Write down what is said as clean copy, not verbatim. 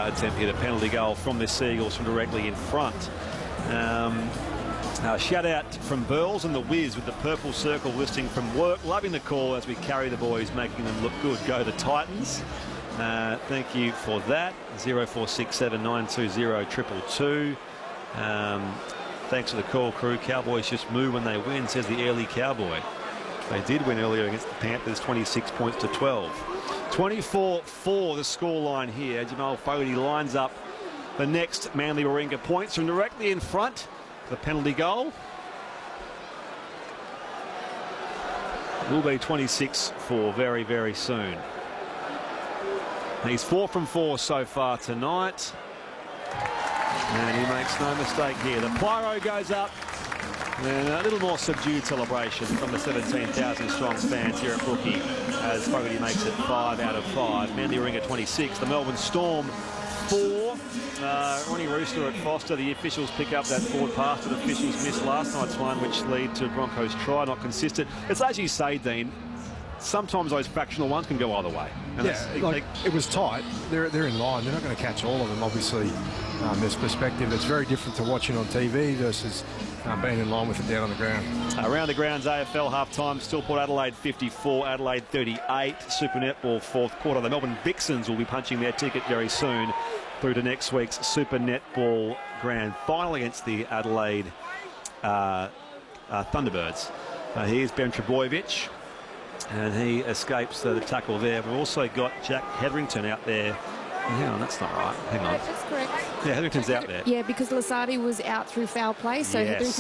attempt here. The penalty goal from the Seagulls from directly in front. Shout out from Burls and the Wiz with the purple circle listing from work. Loving the call as we carry the boys, making them look good. Go the Titans. Thank you for that. 0467 920 222. Thanks for the call, crew. Cowboys just move when they win, says the early Cowboy. They did win earlier against the Panthers, 26 points to 12. 24-4 the scoreline here. Jamal Fogarty lines up the next Manly Warringah points from directly in front. The penalty goal will be 26-4 very, very soon. He's 4 from 4 so far tonight. And he makes no mistake here. The pyro goes up. And a little more subdued celebration from the 17,000 strong fans here at Brookie as Fogarty makes it 5 out of 5. Manly Warringah 26. The Melbourne Storm 4. Ronnie Rooster at Foster. The officials pick up that forward pass that officials missed last night's one, which lead to Broncos try, not consistent. It's as you say, Dean. Sometimes those fractional ones can go either way. And yeah, it was tight. They're in line. They're not going to catch all of them, obviously. This perspective, it's very different to watching on TV versus being in line with it down on the ground. Around the grounds, AFL half-time, still Port Adelaide 54, Adelaide 38. Super Netball fourth quarter. The Melbourne Vixens will be punching their ticket very soon through to next week's Super Netball Grand Final against the Adelaide Thunderbirds. Here's Ben Trebojevic, and he escapes the tackle there. We've also got Jack Hetherington out there. Hang on, that's not right. Hang on. That's correct. Yeah, Hetherington's out there. Yeah, because Lasardi was out through foul play, so yes. Hetherington